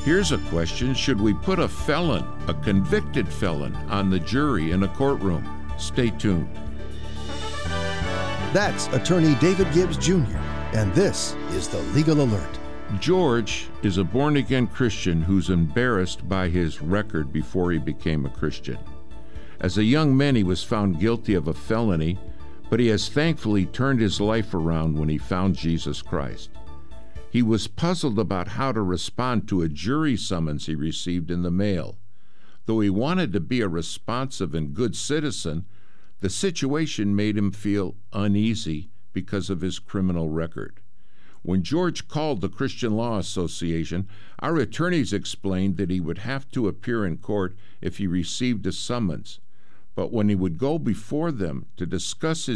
Here's a question: should we put a felon, a convicted felon, on the jury in a courtroom? Stay tuned. That's attorney David Gibbs Jr., and this is the Legal Alert. George is a born-again Christian who's embarrassed by his record before he became a Christian. As a young man, he was found guilty of a felony, but he has thankfully turned his life around when he found Jesus Christ. He was puzzled about how to respond to a jury summons he received in the mail. Though he wanted to be a responsive and good citizen, the situation made him feel uneasy because of his criminal record. When George called the Christian Law Association, our attorneys explained that he would have to appear in court if he received a summons. But when he would go before them to discuss his